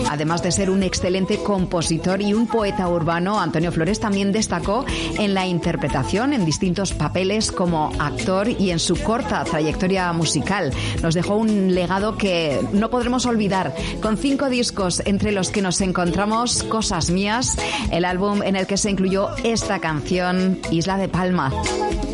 Además de ser un excelente compositor y un poeta urbano, Antonio Flores también destacó en la interpretación en distintos papeles como actor y en su corta trayectoria musical. Nos dejó un legado que no podremos olvidar, con 5 discos entre los que nos encontramos Cosas Mías, el álbum en el que se incluyó esta canción, Isla de Palma.